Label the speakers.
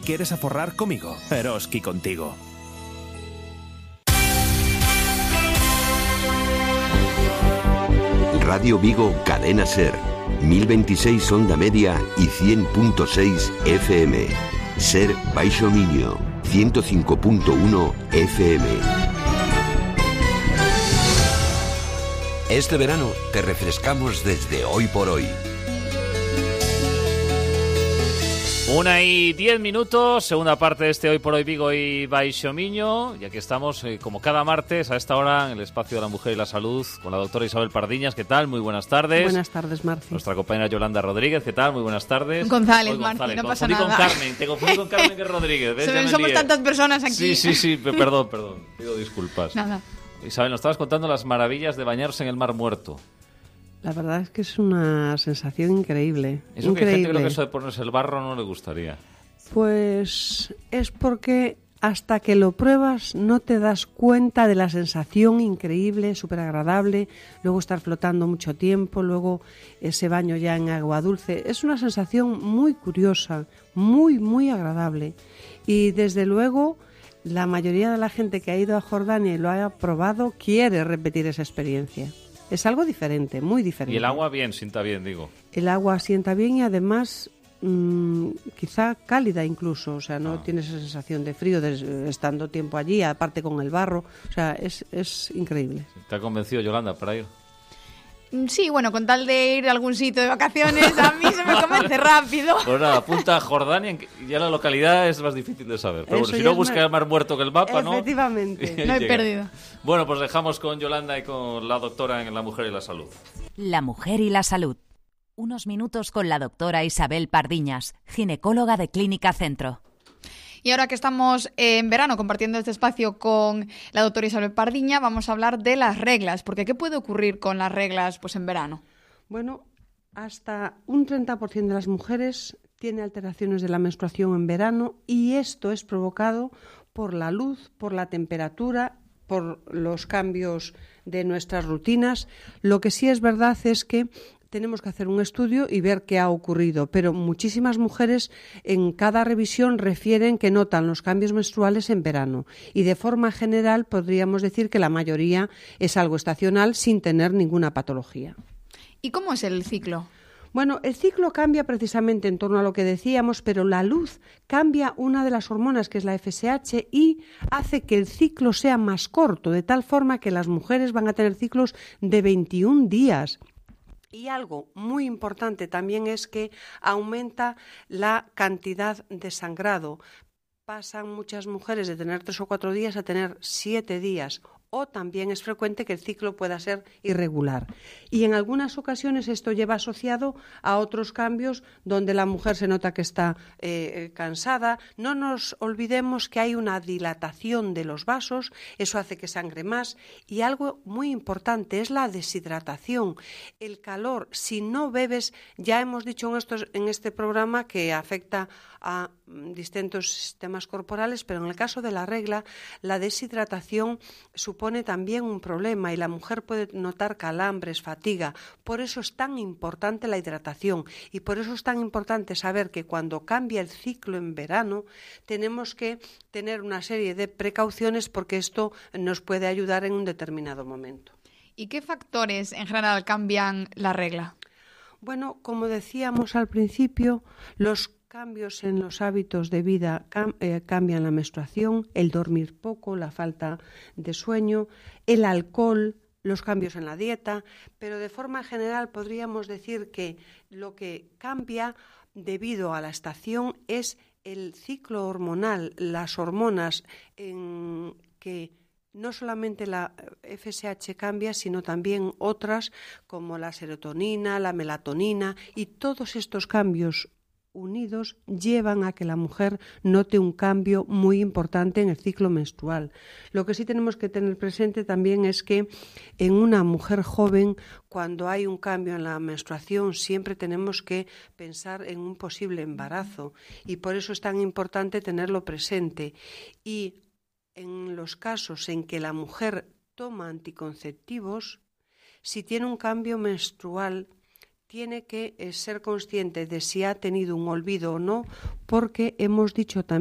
Speaker 1: ¿Quieres aforrar conmigo? Eroski contigo.
Speaker 2: Radio Vigo, Cadena Ser, 1026 onda media y 100.6 FM. Ser Baixo Miño, 105.1 FM. Este verano te refrescamos desde hoy por hoy.
Speaker 3: 1:10, segunda parte de este Hoy por Hoy Vigo y Baixo Miño. Y aquí estamos, como cada martes, a esta hora, en el espacio de la mujer y la salud, con la doctora Isabel Pardiñas. ¿Qué tal? Muy buenas tardes.
Speaker 4: Buenas tardes, Marci.
Speaker 3: Nuestra compañera Yolanda Rodríguez. ¿Qué tal? Muy buenas tardes.
Speaker 5: González, Marci, no pasa nada.
Speaker 3: Te confundí con Carmen que Rodríguez.
Speaker 5: Somos tantas personas aquí.
Speaker 3: Sí, perdón. Pido disculpas.
Speaker 5: Nada.
Speaker 3: Isabel, nos estabas contando las maravillas de bañarse en el Mar Muerto.
Speaker 4: La verdad es que es una sensación increíble.
Speaker 3: Eso que hay gente creo que eso de ponerse el barro no le gustaría.
Speaker 4: Pues es porque hasta que lo pruebas no te das cuenta de la sensación increíble, súper agradable, luego estar flotando mucho tiempo, luego ese baño ya en agua dulce. Es una sensación muy curiosa, muy agradable. Y desde luego la mayoría de la gente que ha ido a Jordania y lo ha probado quiere repetir esa experiencia. Es algo diferente, muy diferente.
Speaker 3: Y el agua sienta bien, digo.
Speaker 4: El agua sienta bien y además quizá cálida incluso, o sea, no tienes esa sensación de frío estando tiempo allí, aparte con el barro, o sea, es increíble.
Speaker 3: ¿Te ha convencido, Yolanda, para ir?
Speaker 5: Sí, bueno, con tal de ir a algún sitio de vacaciones, a mí se me convence rápido.
Speaker 3: Pues nada, apunta a Jordania, ya la localidad es más difícil de saber. Pero bueno, si no busca el Mar Muerto que el mapa, ¿no?
Speaker 4: Efectivamente.
Speaker 5: No he perdido.
Speaker 3: Bueno, pues dejamos con Yolanda y con la doctora en La Mujer y la Salud.
Speaker 6: La Mujer y la Salud. Unos minutos con la doctora Isabel Pardiñas, ginecóloga de Clínica Centro.
Speaker 5: Y ahora que estamos en verano compartiendo este espacio con la doctora Isabel Pardiña, vamos a hablar de las reglas, porque ¿qué puede ocurrir con las reglas pues en verano?
Speaker 4: Bueno, hasta un 30% de las mujeres tiene alteraciones de la menstruación en verano y esto es provocado por la luz, por la temperatura, por los cambios de nuestras rutinas. Lo que sí es verdad es que tenemos que hacer un estudio y ver qué ha ocurrido, pero muchísimas mujeres en cada revisión refieren que notan los cambios menstruales en verano y de forma general podríamos decir que la mayoría es algo estacional sin tener ninguna patología.
Speaker 5: ¿Y cómo es el ciclo?
Speaker 4: Bueno, el ciclo cambia precisamente en torno a lo que decíamos, pero la luz cambia una de las hormonas, que es la FSH, y hace que el ciclo sea más corto, de tal forma que las mujeres van a tener ciclos de 21 días. Y algo muy importante también es que aumenta la cantidad de sangrado. Pasan muchas mujeres de tener 3 o 4 días a tener 7 días. O también es frecuente que el ciclo pueda ser irregular. Y en algunas ocasiones esto lleva asociado a otros cambios donde la mujer se nota que está cansada. No nos olvidemos que hay una dilatación de los vasos, eso hace que sangre más. Y algo muy importante es la deshidratación. El calor, si no bebes, ya hemos dicho en este programa que afecta a distintos sistemas corporales, pero en el caso de la regla, la deshidratación supone también un problema y la mujer puede notar calambres, fatiga. Por eso es tan importante la hidratación y por eso es tan importante saber que cuando cambia el ciclo en verano tenemos que tener una serie de precauciones porque esto nos puede ayudar en un determinado momento.
Speaker 5: ¿Y qué factores en general cambian la regla?
Speaker 4: Bueno, como decíamos al principio, los cambios en los hábitos de vida cambian la menstruación, el dormir poco, la falta de sueño, el alcohol, los cambios en la dieta, pero de forma general podríamos decir que lo que cambia debido a la estación es el ciclo hormonal, las hormonas en que no solamente la FSH cambia, sino también otras como la serotonina, la melatonina y todos estos cambios unidos llevan a que la mujer note un cambio muy importante en el ciclo menstrual. Lo que sí tenemos que tener presente también es que en una mujer joven, cuando hay un cambio en la menstruación, siempre tenemos que pensar en un posible embarazo y por eso es tan importante tenerlo presente. Y en los casos en que la mujer toma anticonceptivos, si tiene un cambio menstrual, tiene que ser consciente de si ha tenido un olvido o no, porque hemos dicho también